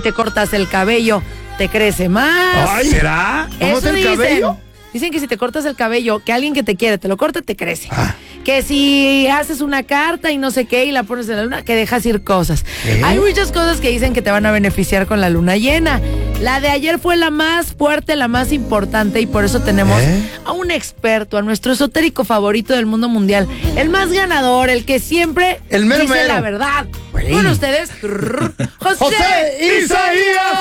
te cortas el cabello, te crece más. Ay, ¿será? Eso ¿Cómo el dicen. cabello? Dicen que si te cortas el cabello, que alguien que te quiere te lo corta, te crece. Que si haces una carta y no sé qué y la pones en la luna, que dejas ir cosas. Hay muchas cosas que dicen que te van a beneficiar con la luna llena. La de ayer fue la más fuerte, la más importante, y por eso tenemos a un experto, a nuestro esotérico favorito del mundo mundial, el más ganador, el que siempre dice la verdad. Con ustedes, José Isaías.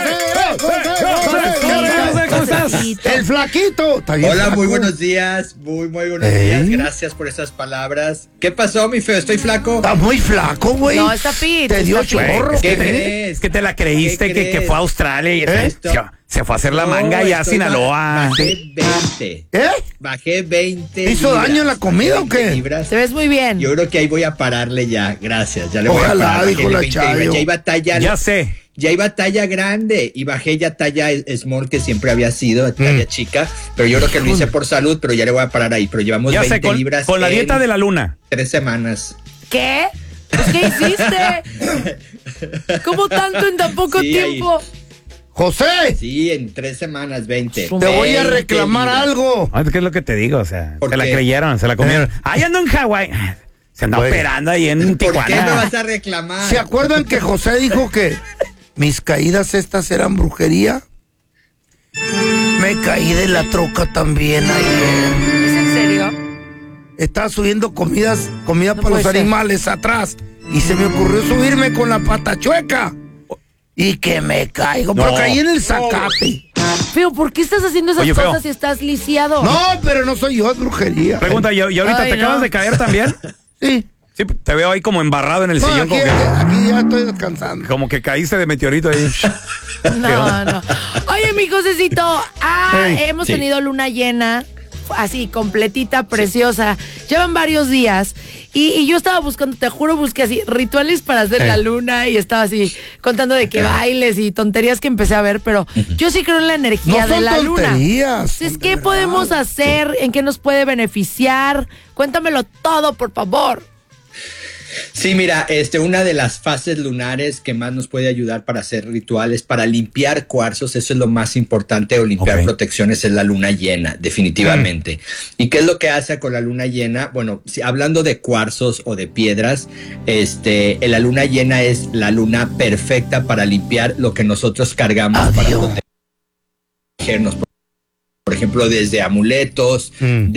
¿Cómo estás? El flaquito. ¿Está bien, Hola, flaco? muy buenos días, muy buenos días. Gracias por esas palabras. ¿Qué pasó, mi feo? ¿Estoy flaco? Está muy flaco, güey. No, está fit. Te dio está fit. chorro. ¿Qué crees? Es que te la creíste ¿Qué que crees? fue a Australia y se fue a hacer la manga ya a estoy Sinaloa. Bajé 20. Bajé 20 ¿Te hizo libras. daño la comida o qué? Libras. Te ves muy bien. Yo creo que ahí voy a pararle ya. Gracias. Ya le Ojalá, voy a parar. dijo Bajé la 20 Chayo. libras. Ya iba talla. Ya sé. Ya iba talla grande y bajé ya talla small, que siempre había sido talla chica, pero yo creo que lo hice por salud, pero ya le voy a parar ahí. Pero llevamos Ya 20 sé, libras con la en dieta de la luna. 3 semanas. ¿Qué? Pues, ¿qué hiciste? ¿Cómo tanto en tan poco Sí, tiempo? José, Sí, en 3 semanas, 20. te voy a 20 reclamar libras. algo. Ay, ¿qué es lo que te digo? O sea, ¿Por se la qué? creyeron, se la comieron. Ahí ando en Hawái. Se anda Güey. operando ahí en ¿Por qué me Tijuana. vas a reclamar? ¿Se acuerdan que José dijo que mis caídas estas eran brujería? Me caí de la troca también ayer. ¿Es en serio? Estaba subiendo comida para puede los ser. animales atrás y se me ocurrió subirme con la pata chueca y que me caigo, pero No. caí en el zacate. Feo, ¿por qué estás haciendo esas Oye, Feo. cosas si estás lisiado? No, pero no soy yo, es brujería. Pregunta, ¿y ahorita Ay, te acabas no. de caer también? Sí. Sí, te veo ahí como embarrado en el No, sillón, aquí ya estoy descansando. como que caíste de meteorito ahí. No. Oye, mi Josecito, hemos sí. tenido luna llena, así, completita, preciosa. Llevan varios días. Y yo estaba buscando, te juro, busqué así, rituales para hacer la luna, y estaba así, contando de que bailes y tonterías que empecé a ver, pero yo sí creo en la energía No de son la luna. tonterías. Entonces, ¿qué podemos hacer? ¿En qué nos puede beneficiar? Cuéntamelo todo, por favor. Sí, mira, una de las fases lunares que más nos puede ayudar para hacer rituales, para limpiar cuarzos, eso es lo más importante, o limpiar protecciones, es la luna llena, definitivamente. ¿Y qué es lo que hace con la luna llena? Bueno, hablando de cuarzos o de piedras, la luna llena es la luna perfecta para limpiar lo que nosotros cargamos para protegernos. Por ejemplo, desde amuletos,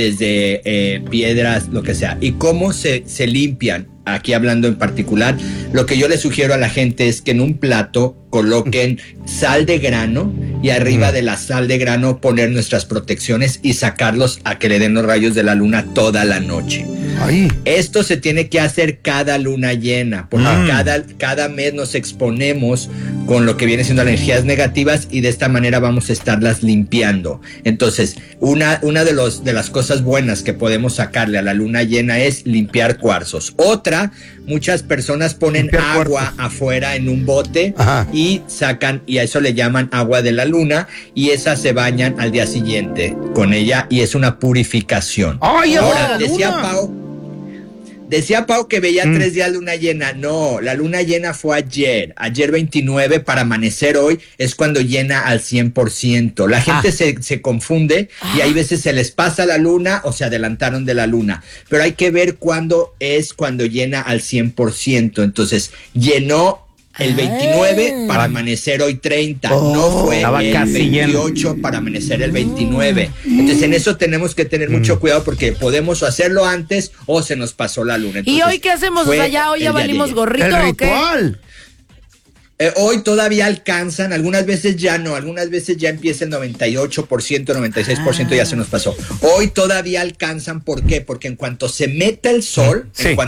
desde piedras, lo que sea. ¿Y cómo se limpian? Aquí hablando en particular, lo que yo le sugiero a la gente es que en un plato coloquen sal de grano y arriba de la sal de grano poner nuestras protecciones y sacarlos a que le den los rayos de la luna toda la noche. Ay. Esto se tiene que hacer cada luna llena, porque cada mes nos exponemos con lo que viene siendo las energías negativas, y de esta manera vamos a estarlas limpiando. Entonces, una de las cosas buenas que podemos sacarle a la luna llena es limpiar cuarzos. Otra, muchas personas ponen agua afuera en un bote y sacan, y a eso le llaman agua de la luna, y esas se bañan al día siguiente con ella, y es una purificación. ¡Ay, Ahora, la luna! Decía Pau que veía 3 días luna llena. No, la luna llena fue ayer 29, para amanecer hoy es cuando llena al 100%. La gente se confunde y hay veces se les pasa la luna o se adelantaron de la luna, pero hay que ver cuándo llena al 100%. Entonces, llenó el 29 para amanecer hoy 30, no fue el 28 para amanecer el 29. Entonces en eso tenemos que tener mucho cuidado, porque podemos hacerlo antes o se nos pasó la luna. Entonces, ¿y hoy qué hacemos? O sea, ya hoy ya valimos gorrito, El ¿o qué? ritual. Hoy todavía alcanzan, algunas veces ya no, algunas veces ya empieza el 98%, 96%, ya se nos pasó. Hoy todavía alcanzan, ¿por qué? Porque en cuanto se mete el sol,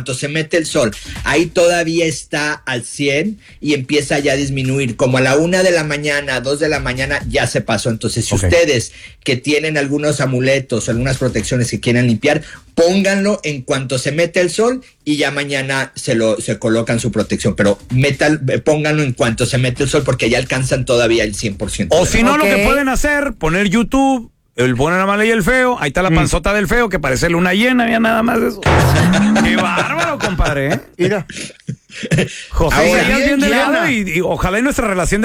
ahí todavía está al 100 y empieza ya a disminuir. Como a la 1 de la mañana, 2 de la mañana, ya se pasó. Entonces, si ustedes que tienen algunos amuletos o algunas protecciones que quieran limpiar, pónganlo en cuanto se mete el sol y ya mañana se colocan su protección, pero pónganlo en cuanto se mete el sol, porque ya alcanzan todavía el 100%. O si no, lo que pueden hacer, poner YouTube, el bueno, la mala y el feo. Ahí está la panzota del feo, que parece luna llena, ya nada más de eso. Qué bárbaro, compadre, ¿eh? Mira. José, Ahora, serías bien bien delgado llena. y ojalá y nuestra relación